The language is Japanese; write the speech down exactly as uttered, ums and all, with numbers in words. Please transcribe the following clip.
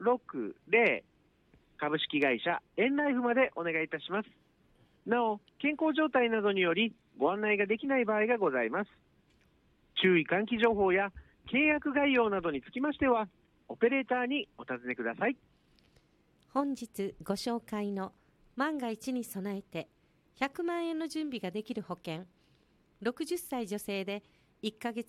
ろくぜろ株式会社エンライフまでお願いいたします。なお、健康状態などによりご案内ができない場合がございます。注意喚起情報や契約概要などにつきましては、オペレーターにお尋ねください。 本日ご紹介の万が一に備えてひゃくまんえんの準備ができる保険、ろくじゅっさい女性でいっかげつ